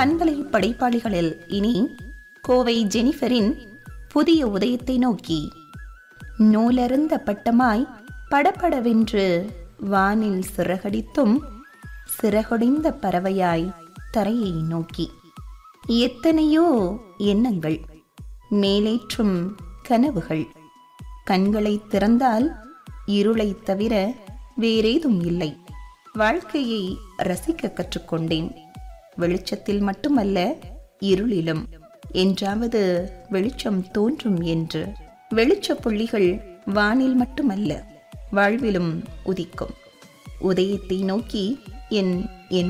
பண்பலை படைப்பாளிகளில் இனி கோவை ஜெனிஃபரின் புதிய உதயத்தை நோக்கி. நூலருந்த பட்டமாய் படபடவென்று வானில் சிறகடித்தும் சிறகொடிந்த பறவையாய் தரையை நோக்கி. எத்தனையோ எண்ணங்கள், மேலேற்றும் கனவுகள். கண்களை திறந்தால் இருளை தவிர வேறேதும் இல்லை. வாழ்க்கையை ரசிக்க கற்றுக்கொண்டேன். வெளிச்சத்தில் மட்டுமல்ல, இருளிலும் என்றாவது வெளிச்சம் தோன்றும் என்று. வெளிச்ச புள்ளிகள் வானில் மட்டுமல்ல, வாழ்விலும் உதிக்கும். உதயத்தை நோக்கி என்